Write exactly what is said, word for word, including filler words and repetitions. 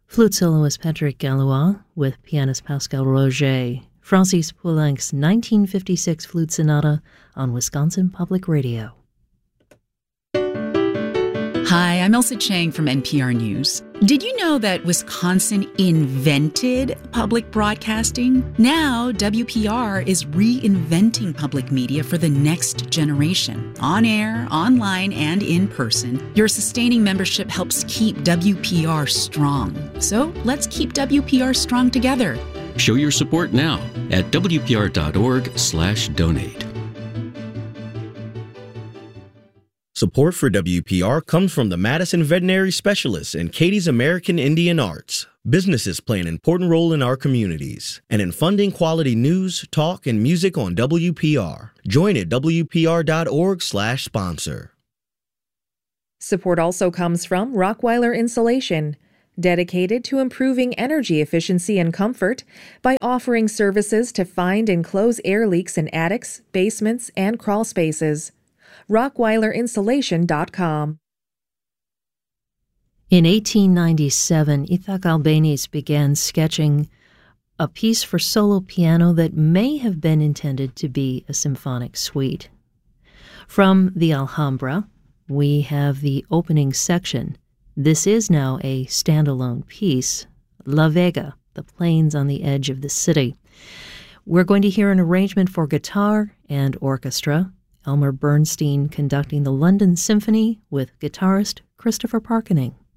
Flute soloist Patrick Gallois with pianist Pascal Roger. Francis Poulenc's nineteen fifty-six Flute Sonata on Wisconsin Public Radio. Hi, I'm Elsa Chang from N P R News. Did you know that Wisconsin invented public broadcasting? Now, W P R is reinventing public media for the next generation. On air, online, and in person, your sustaining membership helps keep W P R strong. So let's keep W P R strong together. Show your support now at W P R dot org slash donate. Support for W P R comes from the Madison Veterinary Specialists and Katie's American Indian Arts. Businesses play an important role in our communities and in funding quality news, talk, and music on W P R. Join at W P R dot org slash sponsor. Support also comes from Rockweiler Insulation, dedicated to improving energy efficiency and comfort by offering services to find and close air leaks in attics, basements, and crawl spaces. Rockweiler Insulation dot com. In eighteen ninety-seven, Itzhak Albéniz began sketching a piece for solo piano that may have been intended to be a symphonic suite. From the Alhambra, we have the opening section. This is now a standalone piece, La Vega, the plains on the edge of the city. We're going to hear an arrangement for guitar and orchestra, Elmer Bernstein conducting the London Symphony with guitarist Christopher Parkening.